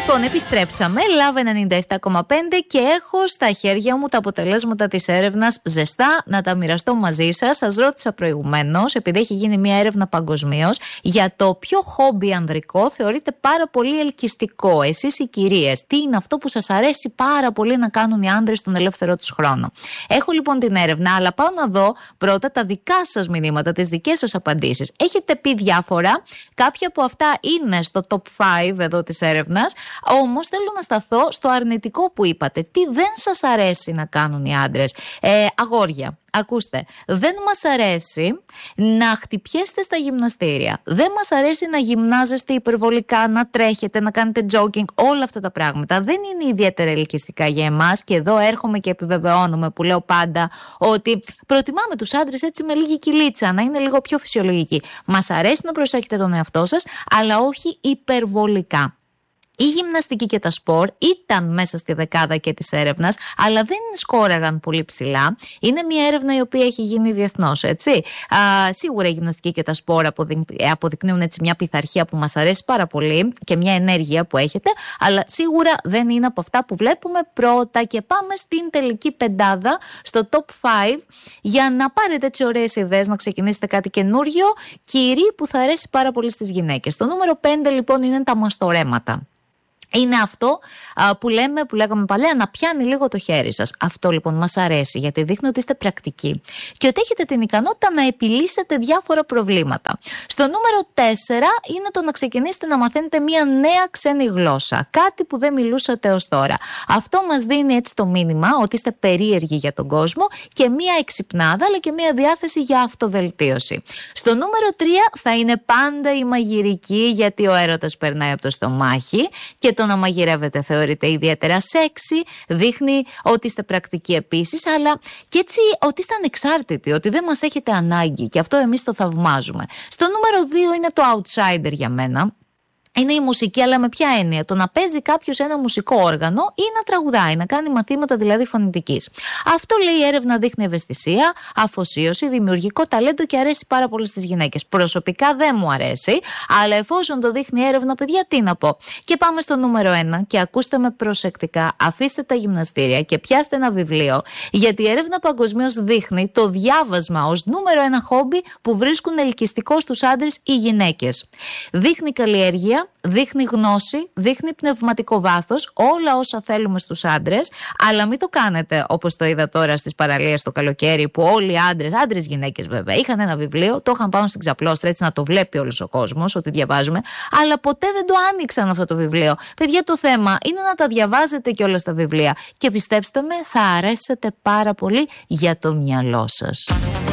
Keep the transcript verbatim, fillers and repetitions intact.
Λοιπόν, επιστρέψαμε. Love ενενήντα επτά κόμμα πέντε και έχω στα χέρια μου τα αποτελέσματα της έρευνας ζεστά να τα μοιραστώ μαζί σας. Σας ρώτησα προηγουμένως, επειδή έχει γίνει μια έρευνα παγκοσμίως, για το ποιο χόμπι ανδρικό θεωρείται πάρα πολύ ελκυστικό. Εσείς οι κυρίες, τι είναι αυτό που σας αρέσει πάρα πολύ να κάνουν οι άντρες στον ελεύθερο τους χρόνο. Έχω λοιπόν την έρευνα, αλλά πάω να δω πρώτα τα δικά σας μηνύματα, τις δικές σας απαντήσεις. Έχετε πει διάφορα, κάποια από αυτά είναι στο top πέντε εδώ της έρευνας. Όμως θέλω να σταθώ στο αρνητικό που είπατε. Τι δεν σας αρέσει να κάνουν οι άντρες? Ε, αγόρια, ακούστε, δεν μας αρέσει να χτυπιέστε στα γυμναστήρια. Δεν μας αρέσει να γυμνάζεστε υπερβολικά, να τρέχετε, να κάνετε jogging. Όλα αυτά τα πράγματα δεν είναι ιδιαίτερα ελκυστικά για εμάς. Και εδώ έρχομαι και επιβεβαιώνομαι που λέω πάντα ότι προτιμάμε τους άντρες έτσι με λίγη κυλίτσα, να είναι λίγο πιο φυσιολογικοί. Μας αρέσει να προσέχετε τον εαυτό σας, αλλά όχι υπερβολικά. Η γυμναστική και τα σπορ ήταν μέσα στη δεκάδα και της έρευνας, αλλά δεν σκόραραν πολύ ψηλά. Είναι μια έρευνα η οποία έχει γίνει διεθνώς, έτσι. Α, σίγουρα η γυμναστική και τα σπορ αποδεικνύουν έτσι μια πειθαρχία που μας αρέσει πάρα πολύ και μια ενέργεια που έχετε, αλλά σίγουρα δεν είναι από αυτά που βλέπουμε πρώτα. Και πάμε στην τελική πεντάδα, στο top πέντε, για να πάρετε έτσι ωραίες ιδέες, να ξεκινήσετε κάτι καινούριο, κυρί που θα αρέσει πάρα πολύ στις γυναίκες. Το νούμερο πέντε λοιπόν είναι τα μαστορέματα. Είναι αυτό α, που λέμε, που λέγαμε παλιά, να πιάνει λίγο το χέρι σας. Αυτό λοιπόν μας αρέσει, γιατί δείχνει ότι είστε πρακτικοί και ότι έχετε την ικανότητα να επιλύσετε διάφορα προβλήματα. Στο νούμερο τέσσερα είναι το να ξεκινήσετε να μαθαίνετε μια νέα ξένη γλώσσα. Κάτι που δεν μιλούσατε ως τώρα. Αυτό μας δίνει έτσι το μήνυμα ότι είστε περίεργοι για τον κόσμο και μια εξυπνάδα, αλλά και μια διάθεση για αυτοβελτίωση. Στο νούμερο τρία θα είναι πάντα η μαγειρική, γιατί ο έρωτας περνάει από το στομάχι και το να μαγειρεύετε θεωρείται ιδιαίτερα σεξι, δείχνει ότι είστε πρακτικοί επίσης, αλλά και έτσι ότι είστε ανεξάρτητοι, ότι δεν μας έχετε ανάγκη, και αυτό εμείς το θαυμάζουμε. Στο νούμερο δύο είναι το outsider για μένα. Είναι η μουσική, αλλά με ποια έννοια? Το να παίζει κάποιος ένα μουσικό όργανο ή να τραγουδάει, να κάνει μαθήματα δηλαδή φωνητικής. Αυτό, λέει η έρευνα, δείχνει ευαισθησία, αφοσίωση, δημιουργικό ταλέντο και αρέσει πάρα πολύ στις γυναίκες. Προσωπικά δεν μου αρέσει, αλλά εφόσον το δείχνει η έρευνα, παιδιά, τι να πω. Και πάμε στο νούμερο ένα και ακούστε με προσεκτικά. Αφήστε τα γυμναστήρια και πιάστε ένα βιβλίο, γιατί η έρευνα παγκοσμίως δείχνει το διάβασμα ως νούμερο ένα χόμπι που βρίσκουν ελκυστικό στους άντρες οι γυναίκες. Δείχνει καλλιέργεια, δείχνει γνώση, δείχνει πνευματικό βάθος, όλα όσα θέλουμε στους άντρες, αλλά μην το κάνετε όπως το είδα τώρα στις παραλίες το καλοκαίρι, που όλοι οι άντρες, άντρες γυναίκες βέβαια, είχαν ένα βιβλίο, το είχαν πάνω στην ξαπλώστρα έτσι να το βλέπει όλος ο κόσμος ότι διαβάζουμε, αλλά ποτέ δεν το άνοιξαν αυτό το βιβλίο. Παιδιά, το θέμα είναι να τα διαβάζετε και όλα στα βιβλία και πιστέψτε με, θα αρέσετε πάρα πολύ για το μυαλό σας.